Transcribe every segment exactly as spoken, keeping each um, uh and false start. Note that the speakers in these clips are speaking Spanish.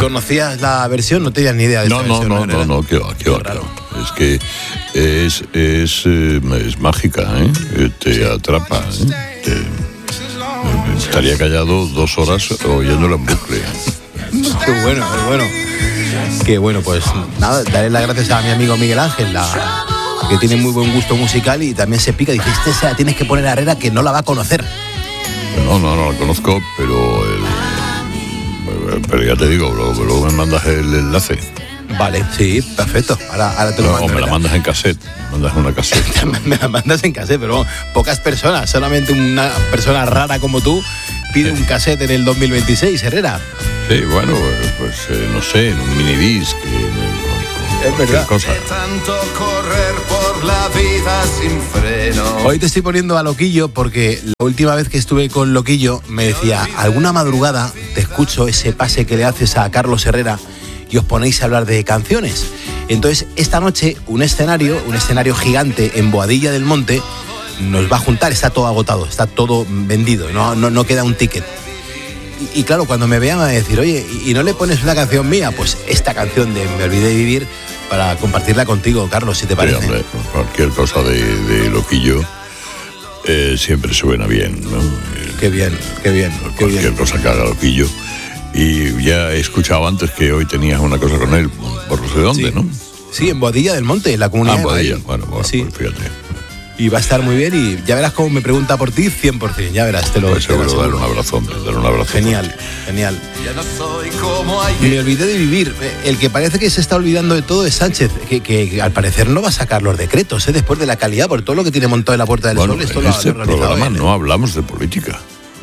¿Conocías la versión? No tenías ni idea de no, esta no, versión. No, no, no, no, qué va, qué va, qué va. Es que es, es, es mágica, ¿eh? Te sí. atrapa, ¿eh? Te, estaría callado dos horas oyéndola en bucle. Qué bueno, qué bueno. Qué bueno, pues nada, daré las gracias a mi amigo Miguel Ángel, la, que tiene muy buen gusto musical y también se pica. Dice, este se la tienes que poner a Herrera, que no la va a conocer. No, no, no la conozco, pero el, pero ya te digo, luego, luego me mandas el enlace. Vale, sí, perfecto. Ahora, ahora te lo no, mando. O me la mandas en cassette. Me mandas una cassette. Me la mandas en cassette, pero pocas personas, solamente una persona rara como tú pide un cassette en el dos mil veintiséis, Herrera. Sí, bueno, pues eh, no sé, en un minidisc, en, es verdad. Cosa. Tanto correr por la vida sin freno. Hoy te estoy poniendo a Loquillo porque la última vez que estuve con Loquillo me decía, alguna madrugada te escucho ese pase que le haces a Carlos Herrera y os ponéis a hablar de canciones. Entonces, esta noche, un escenario, un escenario gigante en Boadilla del Monte, nos va a juntar, está todo agotado, está todo vendido, no, no, no queda un ticket. Y, y claro, cuando me vean a decir, oye, ¿y no le pones una canción mía? Pues esta canción de Me olvidé de vivir, para compartirla contigo, Carlos, si te parece. Sí, hombre, cualquier cosa de, de Loquillo eh, siempre suena bien, ¿no? Qué bien, qué bien. Qué cualquier bien. cosa que haga Loquillo. Y ya he escuchado antes que hoy tenías una cosa con él, por no sé dónde, sí. ¿no? Sí, en Boadilla del Monte, en la comunidad. Ah, en Boadilla, de bueno, bueno, sí. Pues fíjate. Y va a estar muy bien y ya verás cómo me pregunta por ti, cien por ciento, ya verás, te lo Pues seguro, te lo dar un abrazo, hombre, dar un abrazo. Genial, fuerte. genial. Ya no soy como ayer. Me olvidé de vivir. El que parece que se está olvidando de todo es Sánchez, que, que, que al parecer no va a sacar los decretos, ¿eh? Después de la calidad, por todo lo que tiene montado en la Puerta del Bueno, Sol. Esto en lo, este lo programa él, ¿eh? no hablamos de política.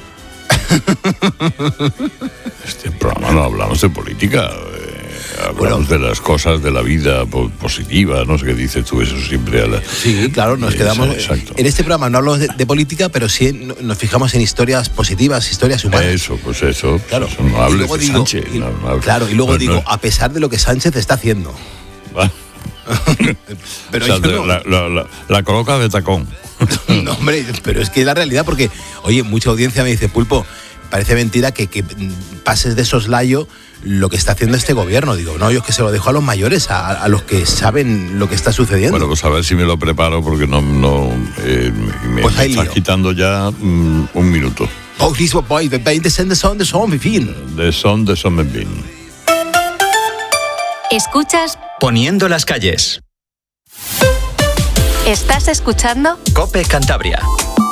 Este programa no hablamos de política. Eh, hablamos bueno, de las cosas de la vida po- positiva, no sé qué dices tú, eso siempre a la... Sí, claro, nos quedamos... Exacto. En este programa no hablamos de, de política, pero sí nos fijamos en historias positivas, historias humanas. Eso, pues eso. Claro. Eso no hables de digo, Sánchez. Y, no, no hables. Claro, y luego pues digo, no. a pesar de lo que Sánchez está haciendo. Pero o sea, yo no. la, la, la, la coloca de tacón. No, hombre, pero es que es la realidad, porque, oye, mucha audiencia me dice, Pulpo, parece mentira que, que pases de soslayo lo que está haciendo este gobierno. Digo, no, yo es que se lo dejo a los mayores, a, a los que saben lo que está sucediendo. Bueno, pues a ver si me lo preparo, porque no, no eh, me, pues me está lío. quitando ya mm, un minuto. Oh, listo, boy, veinte de son de son, en fin. De son de son, en fin. Escuchas Poniendo las calles. ¿Estás escuchando? COPE Cantabria.